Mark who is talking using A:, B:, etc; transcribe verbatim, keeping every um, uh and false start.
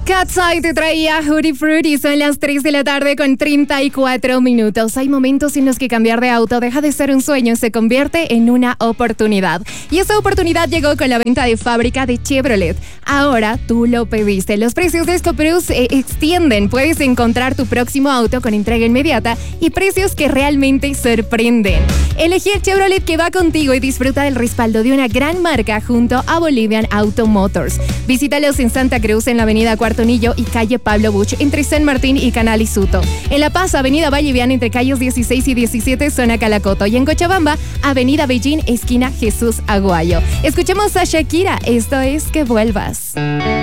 A: Cat's Eye te traía Hootie Fruity. Son las tres de la tarde con treinta y cuatro minutos. Hay momentos en los que cambiar de auto deja de ser un sueño, se convierte en una oportunidad. Y esa oportunidad llegó con la venta de fábrica de Chevrolet. Ahora tú lo pediste. Los precios de Escoprus se eh, extienden. Puedes encontrar tu próximo auto con entrega inmediata y precios que realmente sorprenden. Elegí el Chevrolet que va contigo y disfruta del respaldo de una gran marca junto a Bolivian Auto Motors. Visítalos en Santa Cruz, en la avenida Cuartonillo y calle Pablo Buch, entre San Martín y Canal Isuto. En La Paz, avenida Valleviana, entre calles dieciséis y diecisiete, zona Calacoto. Y en Cochabamba, avenida Beijing, esquina Jesús Aguayo. Escuchemos a Shakira. Esto es Que Vuelvas.